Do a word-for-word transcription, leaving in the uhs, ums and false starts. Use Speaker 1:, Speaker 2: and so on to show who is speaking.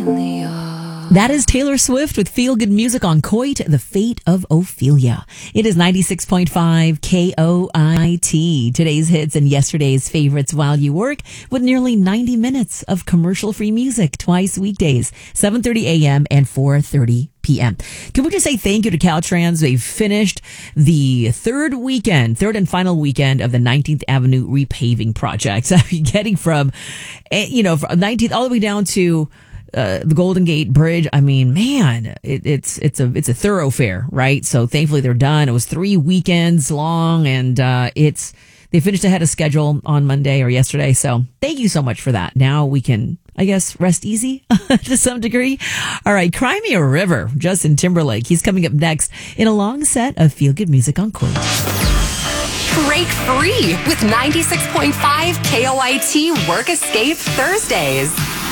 Speaker 1: That is Taylor Swift with Feel Good Music on Coit, The Fate of Ophelia. It is ninety-six point five K O I T. Today's hits and yesterday's favorites while you work with nearly ninety minutes of commercial-free music twice weekdays, seven thirty a.m. and four thirty p.m. Can we just say thank you to Caltrans? They've finished the third weekend, third and final weekend of the nineteenth Avenue repaving project. So getting from, you know, from nineteenth all the way down to Uh, the Golden Gate Bridge. I mean, man, it, it's it's a it's a thoroughfare, right? So thankfully they're done. It was three weekends long, and uh, it's they finished ahead of schedule on Monday or yesterday. So thank you so much for that. Now we can, I guess, rest easy to some degree. All right, Cry Me a River, Justin Timberlake. He's coming up next in a long set of feel good music on Coit.
Speaker 2: Break free with ninety-six point five K O I T Work Escape Thursdays.